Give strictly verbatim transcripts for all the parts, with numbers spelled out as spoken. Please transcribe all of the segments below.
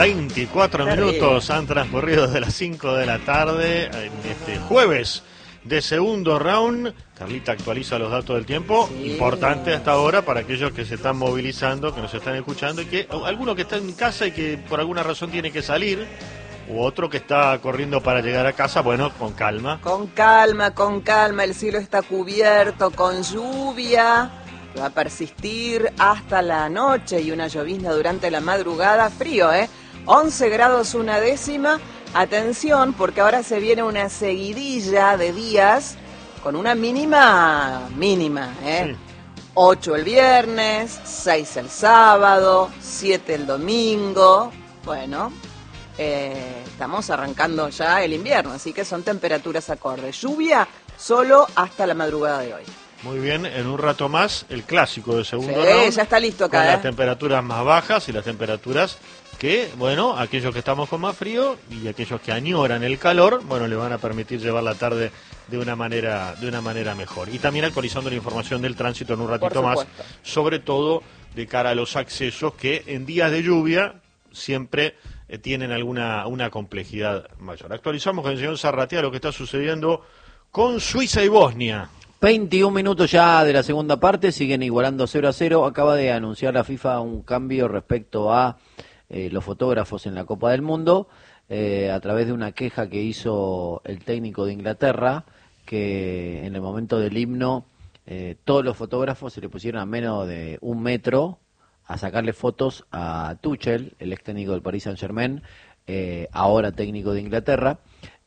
veinticuatro minutos han transcurrido de las cinco de la tarde en este jueves de segundo round. Carlita actualiza los datos del tiempo, sí. Importante hasta ahora para aquellos que se están movilizando, que nos están escuchando y que alguno que está en casa y que por alguna razón tiene que salir, u otro que está corriendo para llegar a casa. Bueno, con calma. Con calma, con calma, el cielo está cubierto con lluvia, va a persistir hasta la noche y una llovizna durante la madrugada. Frío, ¿eh? once grados una décima. Atención, porque ahora se viene una seguidilla de días con una mínima, mínima, ¿eh? Sí. ocho el viernes, seis el sábado, siete el domingo. Bueno, eh, estamos arrancando ya el invierno, así que son temperaturas acordes. Lluvia solo hasta la madrugada de hoy. Muy bien, en un rato más, el clásico de segundo sí, round. Ya está listo acá, con ¿eh? las temperaturas más bajas y las temperaturas que, bueno, aquellos que estamos con más frío y aquellos que añoran el calor, bueno, le van a permitir llevar la tarde de una manera de una manera mejor. Y también actualizando la información del tránsito en un ratito más, sobre todo de cara a los accesos que en días de lluvia siempre eh, tienen alguna una complejidad mayor. Actualizamos con el señor Zarratea lo que está sucediendo con Suiza y Bosnia. veintiún minutos ya de la segunda parte, siguen igualando cero a cero. Acaba de anunciar la FIFA un cambio respecto a eh, los fotógrafos en la Copa del Mundo, eh, a través de una queja que hizo el técnico de Inglaterra, que en el momento del himno eh, todos los fotógrafos se le pusieron a menos de un metro a sacarle fotos a Tuchel, el ex técnico del Paris Saint-Germain, eh, ahora técnico de Inglaterra.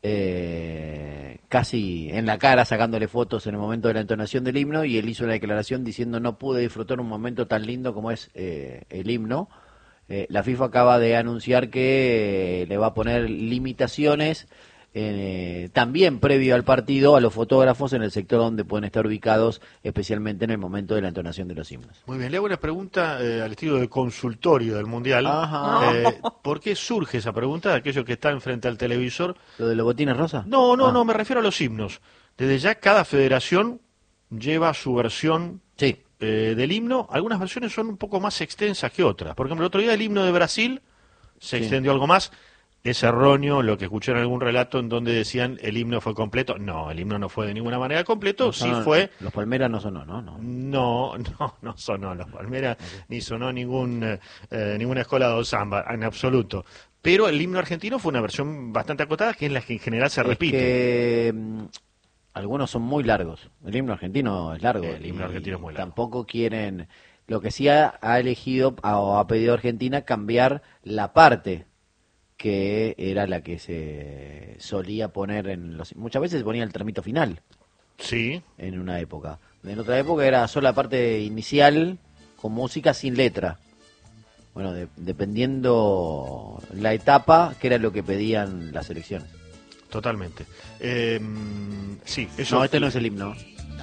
Eh, casi en la cara sacándole fotos en el momento de la entonación del himno, y él hizo una declaración diciendo: no pude disfrutar un momento tan lindo como es eh, el himno. Eh, la FIFA acaba de anunciar que eh, le va a poner limitaciones eh, también previo al partido a los fotógrafos en el sector donde pueden estar ubicados, especialmente en el momento de la entonación de los himnos. Muy bien, le hago una pregunta eh, al estilo de consultorio del Mundial. Ajá. Eh, ¿Por qué surge esa pregunta de aquellos que están frente al televisor? ¿Lo de los botines rosa? No, no, ah. no, me refiero a los himnos. Desde ya cada federación lleva su versión sí. eh, del himno. Algunas versiones son un poco más extensas que otras. Por ejemplo, el otro día el himno de Brasil se sí. extendió algo más. Es erróneo lo que escuché en algún relato en donde decían el himno fue completo. No, el himno no fue de ninguna manera completo, no sonó, sí fue... Los Palmeras no sonó, ¿no? No, no, no, no sonó los Palmeras, okay. Ni sonó ningún eh, ninguna escuela de samba, en absoluto. Pero el himno argentino fue una versión bastante acotada, que es la que en general se es repite. Que, um, algunos son muy largos. El himno argentino es largo. El himno argentino es muy largo. Tampoco quieren... Lo que sí ha, ha elegido o ha pedido Argentina cambiar la parte que era la que se solía poner en los... Muchas veces se ponía el tramito final. Sí. En una época. En otra época era solo la parte inicial con música sin letra. Bueno, de, dependiendo la etapa, que era lo que pedían las elecciones. Totalmente. Eh, sí, eso... No, este no es el himno.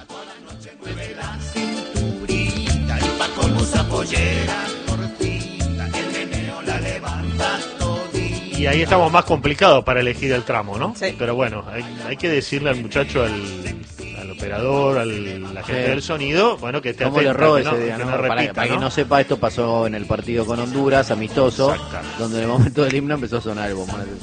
Y ahí estamos más complicados para elegir el tramo, ¿no? Sí. Pero bueno, hay, hay que decirle al muchacho, al, al operador, al la gente sí. del sonido, bueno, que esté atento. ¿Cómo le erró ese día? ¿no? No repita, para, para ¿no? que no sepa, esto pasó en el partido con Honduras, amistoso, donde en el momento del himno empezó a sonar el bombón.